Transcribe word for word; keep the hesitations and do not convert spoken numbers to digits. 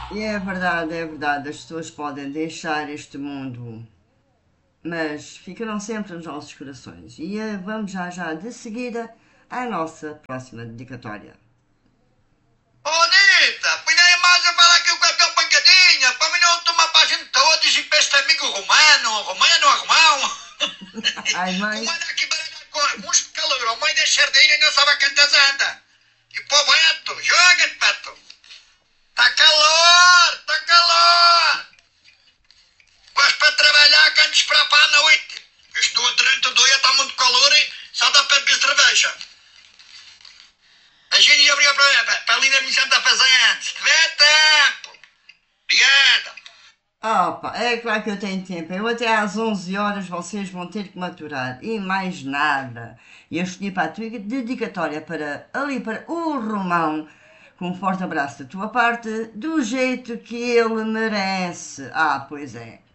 E é verdade, é verdade, as pessoas podem deixar este mundo, mas ficarão sempre nos nossos corações. E eh, vamos já já de seguida à nossa próxima dedicatória. Ô, Anitta, põe aí mais a falar aqui o cartão pancadinha, para mim não tomar para a gente todos e para este amigo romano, romano, romão. Ai, O mãe. mano aqui baralhar com uns calor, o mãe da sardinha não sabe a cantar anda. E pô, Beto, joga-te, Beto. Tá calor, tá calor. Vais para trabalhar, cantes para para a noite. Estou a trinta e dois, está muito calor e só dá para beber cerveja. A gente ia abrir para, para ali na missão da fazenda. Se tiver tempo. Obrigada. Opa, é claro que eu tenho tempo. Eu até às onze horas vocês vão ter que maturar. E mais nada. E eu escolhi para a tua dedicatória para ali para o Romão. Com um forte abraço da tua parte, do jeito que ele merece. Ah, pois é.